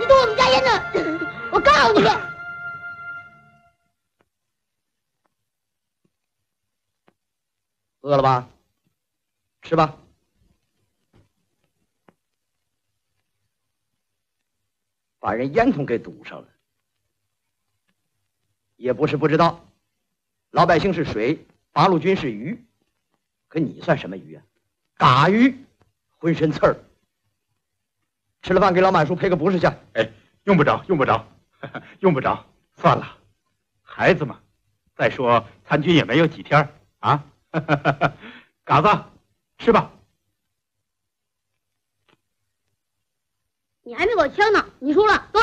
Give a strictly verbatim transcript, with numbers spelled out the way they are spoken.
动我们家烟呢，我告你！ 饿了吧？吃吧。把人烟筒给堵上了。也不是不知道，老百姓是水，八路军是鱼，可你算什么鱼啊？嘎鱼，浑身刺儿。吃了饭给老满叔赔个不是去。 哎，用不着，用不着，用不着，算了，孩子嘛。再说参军也没有几天啊。嘎子，吃吧。 你还没给我枪呢，你输了。